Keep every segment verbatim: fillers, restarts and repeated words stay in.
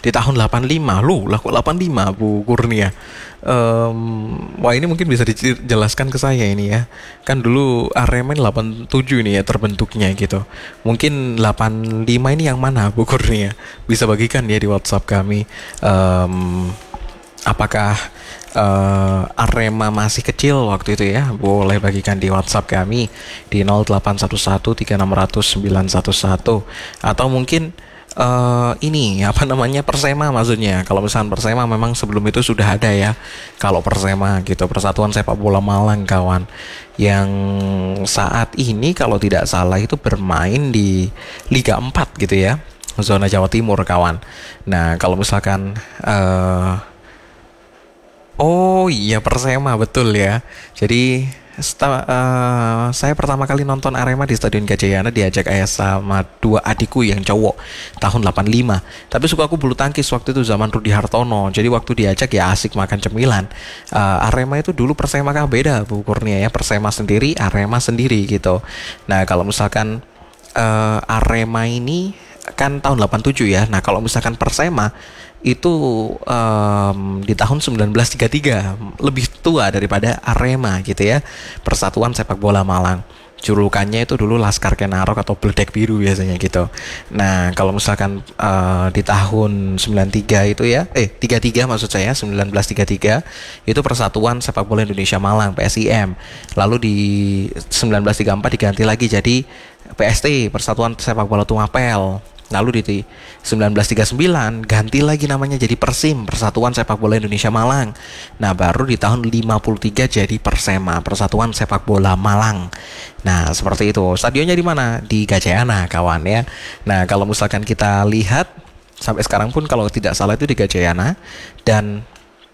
di tahun delapan puluh lima. Loh, lah kok delapan puluh lima Bu Kurnia? Em, wah ini mungkin bisa dijelaskan ke saya ini ya. Kan dulu Arema delapan puluh tujuh ini ya terbentuknya gitu. Mungkin delapan puluh lima ini yang mana Bu Kurnia? Bisa bagikan ya di WhatsApp kami. Em, apakah eh, Arema masih kecil waktu itu ya? Boleh bagikan di WhatsApp kami di nol delapan satu satu tiga enam nol nol sembilan satu satu. Atau mungkin eh ini apa namanya Persema maksudnya. Kalau misalnya Persema memang sebelum itu sudah ada ya. Kalau Persema gitu, Persatuan Sepak Bola Malang kawan, yang saat ini kalau tidak salah itu bermain di Liga empat gitu ya, zona Jawa Timur kawan. Nah kalau misalkan eh oh iya Persema betul ya. Jadi Seta- eh, saya pertama kali nonton Arema di Stadion Gajayana diajak ayah sama dua adikku yang cowok tahun delapan puluh lima. Tapi suka aku bulu tangkis waktu itu zaman Rudi Hartono. Jadi waktu diajak ya asik makan cemilan. Eh, Arema itu dulu Persema kan beda Bu Kurnia ya. Persema sendiri, Arema sendiri gitu. Nah kalau misalkan eh, Arema ini kan tahun delapan puluh tujuh ya. Nah kalau misalkan Persema itu em, di tahun seribu sembilan ratus tiga puluh tiga, lebih tua daripada Arema gitu ya. Persatuan Sepak Bola Malang. Julukannya itu dulu Laskar Kenarok atau Bledek Biru biasanya gitu. Nah kalau misalkan eh, di tahun sembilan puluh tiga itu ya, eh tiga puluh tiga maksud saya, seribu sembilan ratus tiga puluh tiga itu Persatuan Sepak Bola Indonesia Malang P S I M. Lalu di seribu sembilan ratus tiga puluh empat diganti lagi jadi P S T, Persatuan Sepak Bola Tumapel. Lalu di seribu sembilan ratus tiga puluh sembilan ganti lagi namanya jadi Persim, Persatuan Sepak Bola Indonesia Malang. Nah baru di tahun lima puluh tiga jadi Persema, Persatuan Sepak Bola Malang. Nah seperti itu. Stadionnya di mana? Di Gajayana kawan ya. Nah kalau misalkan kita lihat sampai sekarang pun kalau tidak salah itu di Gajayana. Dan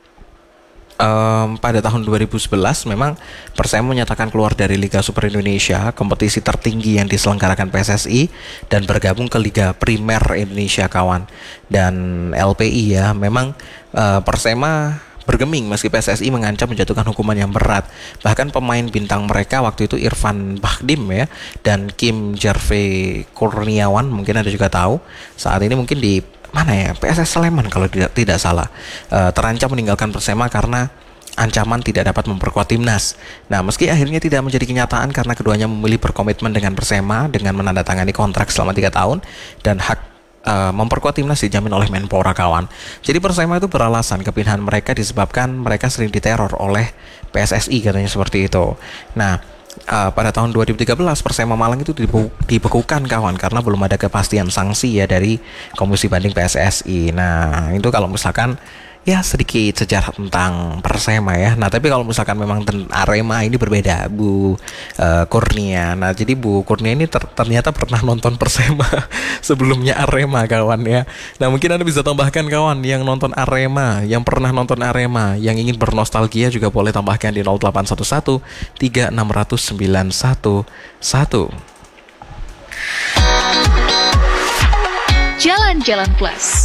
Um, pada tahun dua ribu sebelas memang Persema menyatakan keluar dari Liga Super Indonesia, kompetisi tertinggi yang diselenggarakan P S S I, dan bergabung ke Liga Primer Indonesia kawan. Dan L P I ya, memang uh, Persema bergeming meski P S S I mengancam menjatuhkan hukuman yang berat. Bahkan pemain bintang mereka waktu itu Irfan Bahdim ya dan Kim Jerve Kurniawan, mungkin Anda juga tahu, saat ini mungkin di mana ya, P S S Sleman kalau tidak tidak salah, e, terancam meninggalkan Persema karena ancaman tidak dapat memperkuat timnas. Nah meski akhirnya tidak menjadi kenyataan karena keduanya memilih berkomitmen dengan Persema dengan menandatangani kontrak selama tiga tahun dan hak e, memperkuat timnas dijamin oleh Menpora kawan. Jadi Persema itu beralasan kepindahan mereka disebabkan mereka sering diteror oleh P S S I katanya seperti itu. Nah Uh, pada tahun dua ribu tiga belas Persema Malang itu dibu- dibekukan kawan karena belum ada kepastian sanksi ya dari Komisi Banding P S S I. Nah itu kalau misalkan ya sedikit sejarah tentang Persema ya. Nah tapi kalau misalkan memang ten- Arema ini berbeda Bu uh, Kurnia. Nah jadi Bu Kurnia ini ter- ternyata pernah nonton Persema sebelumnya Arema kawan ya. Nah mungkin Anda bisa tambahkan kawan yang nonton Arema, yang pernah nonton Arema, yang ingin bernostalgia juga boleh tambahkan di nol delapan satu satu tiga enam nol nol sembilan satu satu. Jalan-Jalan Plus.